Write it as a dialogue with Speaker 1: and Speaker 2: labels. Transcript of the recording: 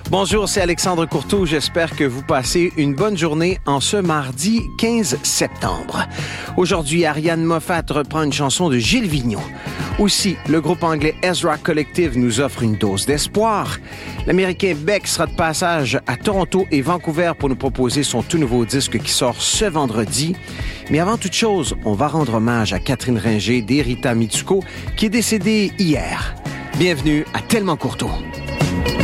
Speaker 1: Bonjour, c'est Alexandre Courteau. J'espère que vous passez une bonne journée en ce mardi 15 septembre. Aujourd'hui, Ariane Moffat reprend une chanson de Gilles Vigneault. Aussi, le groupe anglais Ezra Collective nous offre une dose d'espoir. L'Américain Beck sera de passage à Toronto et Vancouver pour nous proposer son tout nouveau disque qui sort ce vendredi. Mais avant toute chose, on va rendre hommage à Catherine Ringer d'Erita Mitsuko qui est décédée hier. Bienvenue à Tellement Courteau.